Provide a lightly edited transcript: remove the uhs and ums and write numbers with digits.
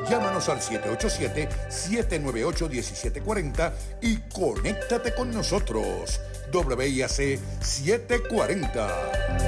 Llámanos al 787-798-1740 y conéctate con nosotros. WIAC 740.